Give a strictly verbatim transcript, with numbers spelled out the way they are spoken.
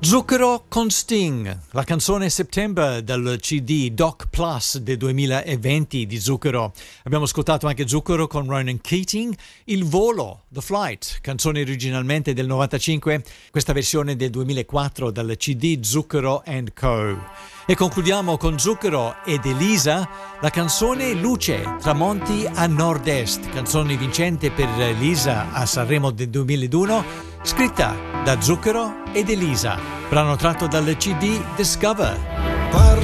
Zucchero con Sting, la canzone September dal C D Doc Plus del duemilaventi di Zucchero. Abbiamo ascoltato anche Zucchero con Ronan Keating, Il volo, The Flight, canzone originalmente del novantacinque, questa versione del duemilaquattro dal C D Zucchero and Co. E concludiamo con Zucchero ed Elisa, la canzone Luce, tramonti a nord-est, canzone vincente per Elisa a Sanremo del duemiladue, scritta da Zucchero ed Elisa, brano tratto dal C D Discover. Parli